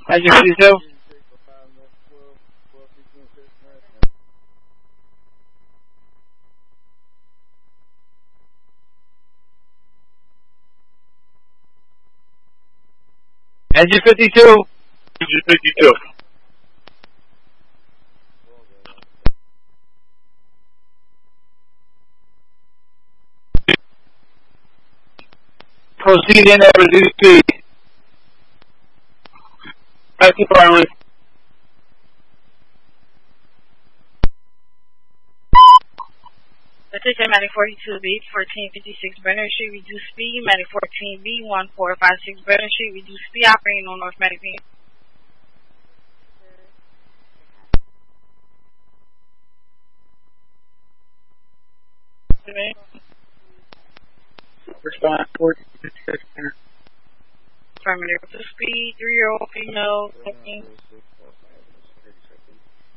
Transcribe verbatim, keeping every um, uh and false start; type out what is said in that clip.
Engine fifty-two. Engine fifty-two. Engine fifty-two. Proceed in at reduced speed. Taxi Farley. Attention, Matic forty-two B, fourteen fifty-six Bernard Street, reduced speed. Matic fourteen B, one four five six Bernard Street, reduced speed, operating on North Matic B. Respond fourteen fifty-six. Affirmative. To speed, three-year-old female, looking.